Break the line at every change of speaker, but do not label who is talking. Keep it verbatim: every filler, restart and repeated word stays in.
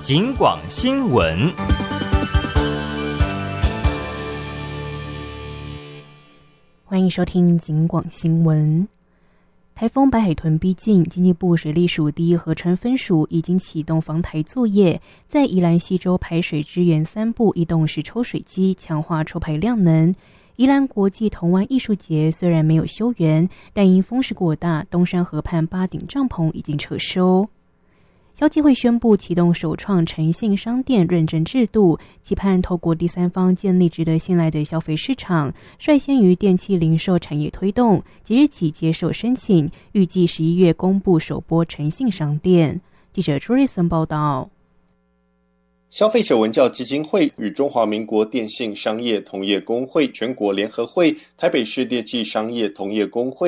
警广新闻。
欢迎收听警广新闻。台风白海豚逼近，经济部水利署第一河川分署已经启动防台作业，在宜兰溪州排水支援三部移动式抽水机，强化抽排量能。宜兰国际童玩艺术节虽然没有休园，但因风势过大，东山河畔八顶帐篷已经撤收。消基会宣布启动首创诚信商店认证制度，期盼透过第三方建立值得信赖的消费市场，率先于电器零售产业推动，即日起接受申请，预计十一月公布首波诚信商店。记者朱瑞森报道。
消费者文教基金会与中华民国电信商业同业公会全国联合会、台北市电器商业同业公会